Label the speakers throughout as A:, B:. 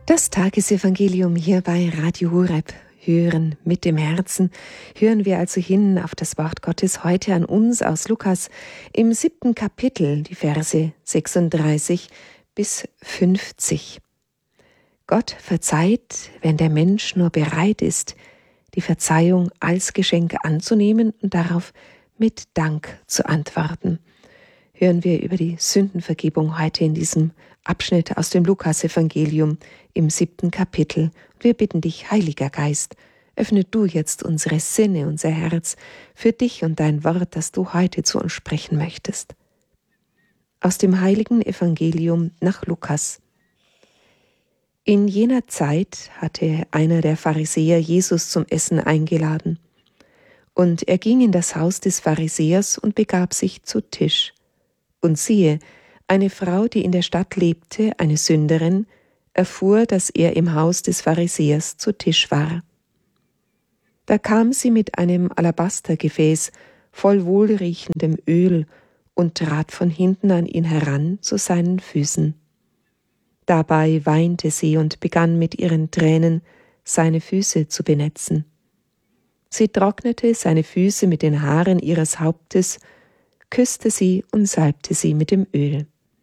A: Das Tagesevangelium hier bei Radio Horeb. Hören mit dem Herzen. Hören wir also hin auf das Wort Gottes heute an uns aus Lukas im 7. Kapitel, die Verse 36 bis 50. Gott verzeiht, wenn der Mensch nur bereit ist, die Verzeihung als Geschenk anzunehmen und darauf mit Dank zu antworten. Hören wir über die Sündenvergebung heute in diesem Abschnitt aus dem Lukas-Evangelium im 7. Kapitel. Wir bitten dich, Heiliger Geist, öffne du jetzt unsere Sinne, unser Herz für dich und dein Wort, das du heute zu uns sprechen möchtest. Aus dem heiligen Evangelium nach Lukas. In jener Zeit hatte einer der Pharisäer Jesus zum Essen eingeladen. Und er ging in das Haus des Pharisäers und begab sich zu Tisch. Und siehe, eine Frau, die in der Stadt lebte, eine Sünderin, erfuhr, dass er im Haus des Pharisäers zu Tisch war. Da kam sie mit einem Alabastergefäß voll wohlriechendem Öl und trat von hinten an ihn heran zu seinen Füßen. Dabei weinte sie und begann mit ihren Tränen seine Füße zu benetzen. Sie trocknete seine Füße mit den Haaren ihres Hauptes, küsste sie und salbte sie mit dem Öl.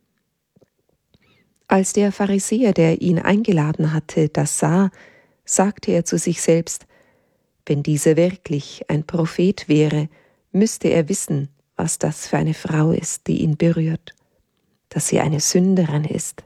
A: Als der Pharisäer, der ihn eingeladen hatte, das sah, sagte er zu sich selbst: Wenn dieser wirklich ein Prophet wäre, müsste er wissen, was das für eine Frau ist, die ihn berührt, dass sie eine Sünderin ist.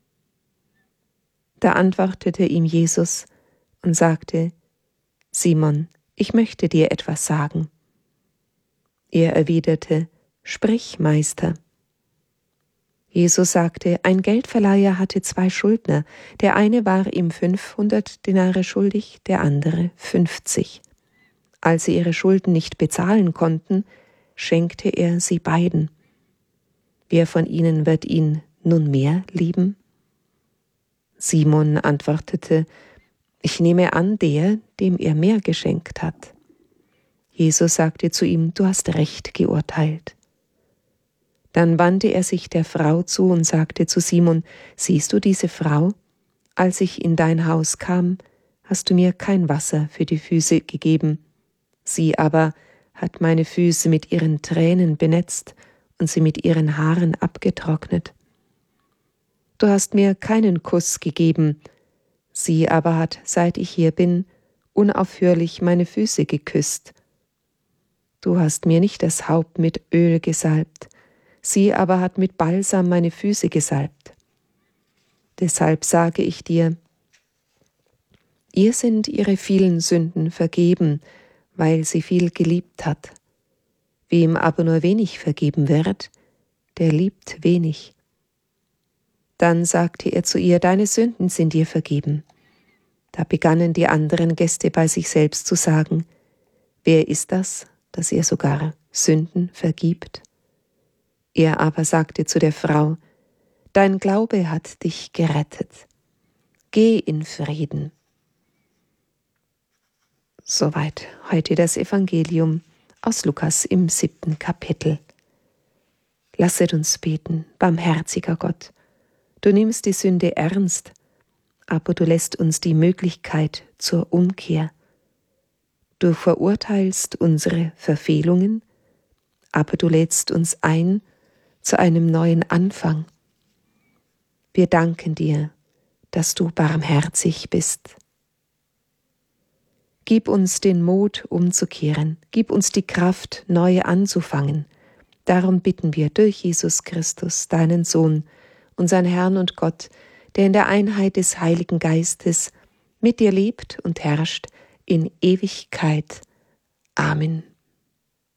A: Da antwortete ihm Jesus und sagte: Simon, ich möchte dir etwas sagen. Er erwiderte: Sprich, Meister. Jesus sagte: Ein Geldverleiher hatte 2 Schuldner. Der eine war ihm 500 Denare schuldig, der andere 50. Als sie ihre Schulden nicht bezahlen konnten, schenkte er sie beiden. Wer von ihnen wird ihn nun mehr lieben? Simon antwortete: Ich nehme an, der, dem er mehr geschenkt hat. Jesus sagte zu ihm: Du hast recht geurteilt. Dann wandte er sich der Frau zu und sagte zu Simon: Siehst du diese Frau? Als ich in dein Haus kam, hast du mir kein Wasser für die Füße gegeben. Sie aber hat meine Füße mit ihren Tränen benetzt und sie mit ihren Haaren abgetrocknet. Du hast mir keinen Kuss gegeben. Sie aber hat, seit ich hier bin, unaufhörlich meine Füße geküsst. Du hast mir nicht das Haupt mit Öl gesalbt. Sie aber hat mit Balsam meine Füße gesalbt. Deshalb sage ich dir: Ihr sind ihre vielen Sünden vergeben, weil sie viel geliebt hat. Wem aber nur wenig vergeben wird, der liebt wenig. Dann sagte er zu ihr: Deine Sünden sind dir vergeben. Da begannen die anderen Gäste bei sich selbst zu sagen: Wer ist das, dass ihr sogar Sünden vergibt? Er aber sagte zu der Frau: Dein Glaube hat dich gerettet. Geh in Frieden. Soweit heute das Evangelium aus Lukas im 7. Kapitel. Lasset uns beten. Barmherziger Gott, du nimmst die Sünde ernst, aber du lässt uns die Möglichkeit zur Umkehr. Du verurteilst unsere Verfehlungen, aber du lädst uns ein zu einem neuen Anfang. Wir danken dir, dass du barmherzig bist. Gib uns den Mut, umzukehren. Gib uns die Kraft, neu anzufangen. Darum bitten wir durch Jesus Christus, deinen Sohn, unseren Herrn und Gott, der in der Einheit des Heiligen Geistes mit dir lebt und herrscht in Ewigkeit. Amen.